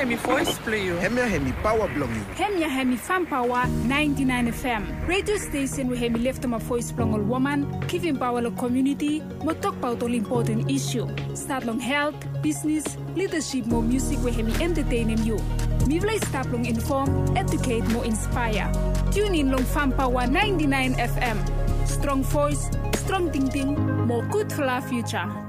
hemi voice play you. Hemi power blog you. Hemi fan power 99 FM. Radio station we hemi left my voice blog all woman, giving power the community, mo talk about all important issue. Start long health, business, leadership, more music we hemi entertaining you. Me will start long inform, educate, more inspire. Tune in long fan power 99 FM. Strong voice, strong thinking, more good for our future.